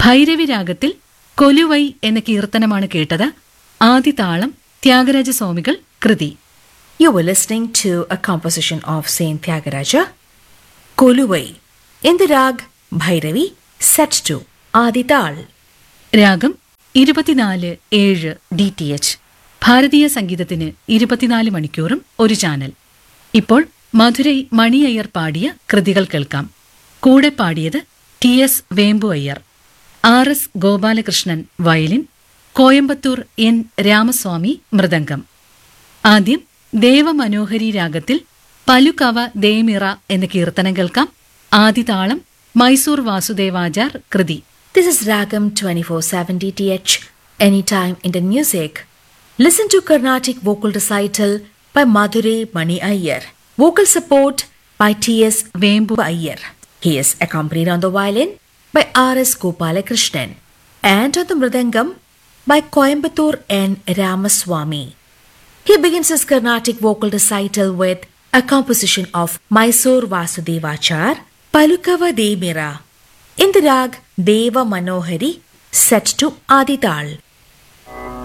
ഭൈരവി രാഗത്തിൽ കൊലുവൈ എന്ന കീർത്തനമാണ് കേട്ടത്. ആദിതാളം ത്യാഗരാജസ്വാമികൾ കൃതി. You were listening to a composition of Saint Tyagaraja, Koluvai, in the rag Bhairavi, set to Adital. രാഗം 24/7 DTH. ഭാരതീയ സംഗീതത്തിന് 24 മണിക്കൂറും ഒരു ചാനൽ. ഇപ്പോൾ മധുരൈ മണി അയ്യർ പാടിയ കൃതികൾ കേൾക്കാം. കൂടെ പാടിയത് TS Vembu Iyer, RS Gopalakrishnan violin, Coimbatore N Ramaswamy mridangam. ആദ്യം ദേവമനോഹരി രാഗത്തിൽ പലുകവ ദേമിറ എന്ന കീർത്തനം കേൾക്കാം. ആദിതാളം മൈസൂർ വാസുദേവാചാർ കൃതി. This is Ragam 24/7 DTH, anytime Indian music. Listen to Carnatic vocal recital by Madurai Mani Iyer. Vocal support by TS Vembu Iyer. He is accompanied on the violin by RS Gopalakrishnan and on the mridangam by Coimbatore N Ramaswamy. He begins his Carnatic vocal recital with a composition of Mysore Vasudevachar, Palukava Demira, in the rag Deva Manohari, set to Adital.